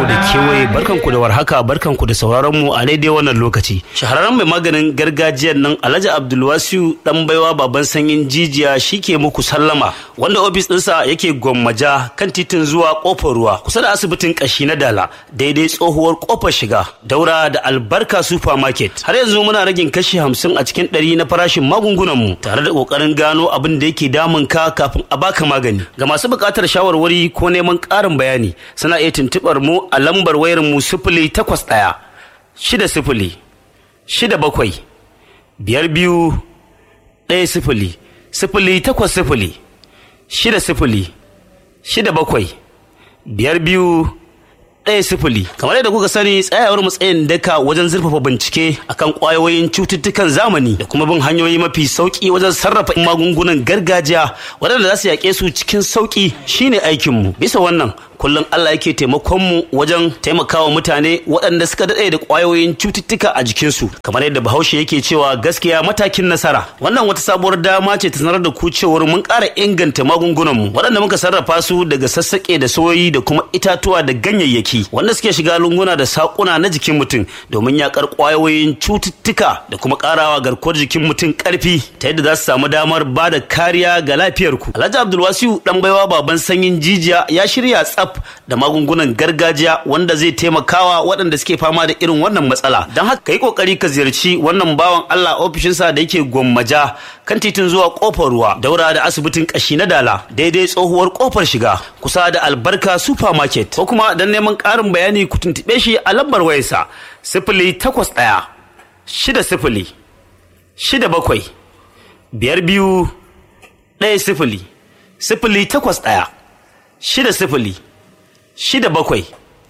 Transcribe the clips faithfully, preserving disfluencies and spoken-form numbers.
Kano da kewaye, barkanku da warhaka, barkanku da sauraron mu a daidai wannan lokaci. Shahararren mai maganin gargajiyar nan Alhaji Abdulwasiu dan baiwa baban sanyin jijiya shike muku sallama, wanda ofis ɗinsa yake Gwammaja kan titin zuwa Kofar Ruwa kusa da asibitin kashi na Dala, daidai tsohuwar kofar shiga daura da Albarka Supermarket. Har yanzu muna ragin kashi hamsin a cikin ɗari na farashin magungunan mu, tare da kokarin gano abin da yake damun ka kafin a baka magani. Ga masu buƙatar shawarwari ko neman ƙarin bayani suna iya tuntuɓar mu a lambar wayar mu sifili takwas ɗaya shida sifili shida bakwai biyar biyu ɗaya sifili sifili takwas sifili shida sifili shida bakwai biyar biyu ɗaya sifili. Kamar yadda kuka sani, tsayawar matsayin daka wajen zurfafa bincike akan ƙwayoyin cututtukan zamani da kuma bin hanyoyi mafi sauƙi wajen sarrafa magungunan gargajiya waɗanda za su yaƙe su cikin sauƙi shine aikinmu. Bisa wannan kullum Allah yake taimakon mu wajen taimakawa mutane waɗanda suka daɗe da ƙwayoyin cututtuka a jikinsu, kamar yadda Bahaushe yake cewa gaskiya matakin nasara. Wannan wata sabuwar dama ce ta sanar da ku cewar mun ƙara inganta magungunan mu waɗanda muka sarrafa su daga sassaƙe da soyoyi da kuma itatuwa da ganyayyaki wanda suke shiga lunguna da saƙuna na jikin mutum domin yaƙar ƙwayoyin cututtuka da kuma ƙarawa garkuwar jikin mutum ƙarfi ta yadda za su samu damar ba da kariya ga lafiyarku. Alhaji Abdulwasiu dan baiwa baban sanyin jijiya ya shirya tsaf da magungunan gargajiya wanda zai taimakawa waɗanda suke fama da irin wannan matsala. Don haka kai kokari ka ziyarci wannan bawan Allah ofishinsa da yake Gwammaja kan titin zuwa Kofar Ruwa daura da asibitin kashi na Dala, daidai tsohuwar kofar shiga kusa da Albarka Supermarket, ko kuma don neman ƙarin bayani ku tuntuɓe shi a lambar wayarsa sifili takwas ɗaya shida sifili shida bakwai biyar biyu ɗaya sifili sifili takwas ɗaya shida sifili shida bakwai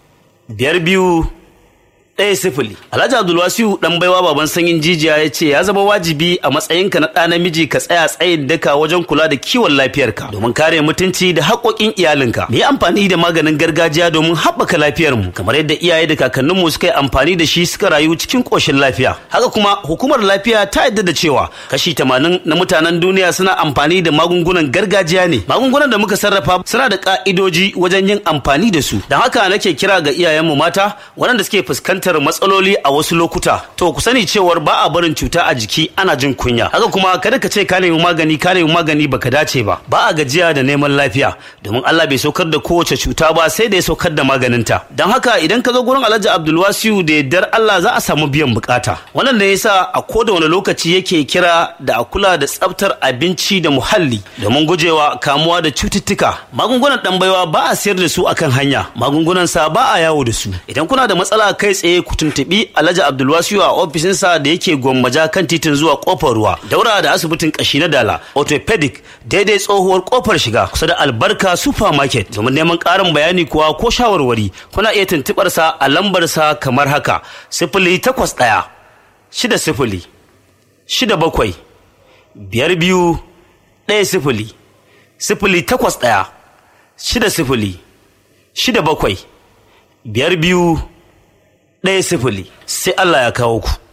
biyar biyu ɗaya sifili. Alhaji Abdulwasiu dan baiwa baban sanyin jijiya ya ce ya zama wajibi a matsayinka na ɗa namiji ka tsaya tsayin daka wajen kula da kiwon lafiyarka domin kare mutunci da haƙoƙin iyalinka. Mu yi amfani da maganin gargajiya domin haɓaka lafiyarmu kamar yadda iyaye da kakanninmu suka yi amfani da shi suka rayu cikin ƙoshin lafiya. Haka kuma hukumar lafiya ta yarda da cewa kashi tamanin na mutanen duniya suna amfani da magungunan gargajiya ne. Magungunan da muka sarrafa suna da ƙa'idoji wajen yin amfani da su. Don haka nake kira ga iyayenmu mata waɗanda suke fuskantar matsaloli a wasu lokuta, to ku sani cewar ba a barin cuta a jiki ana jin kunya. Haka kuma kada ka ce ka nemi magani ka nemi magani baka dace ba. Ba a gajiya da neman lafiya domin Allah bai saukar da kowace cuta ba sai da ya saukar da maganinta. Don haka idan ka zo gurin Alhaji Abdulwasiu da yardar Allah za a samu biyan bukata. Wannan da yasa a koda wani lokaci yake kira da a kula da tsaftar abinci da muhalli domin gujewa kamuwa da cututtuka. Magungunan dan baiwa ba a sayar da su akan hanya, magungunan sa ba a yawo da su. Idan kuna da matsala kai tsaye ku tuntuɓi Alhaji Abdulwasiu a ofishinsa da yake Gwammaja kan titin zuwa Kofar Ruwa daura da asibitin kashi na Dala, orthopedic, daidai tsohuwar kofar shiga kusa da Albarka Supermarket. Domin neman ƙarin bayani kuwa ko shawarwari kuna iya tuntuɓar sa a lambar sa kamar haka sifili takwas ɗaya shida sifili shida bakwai biyar biyu ɗaya sifili sifili takwas ɗaya shida sifili shida bakwai biyar biyu ɗaya sifili. Sai Allah ya kawo ku.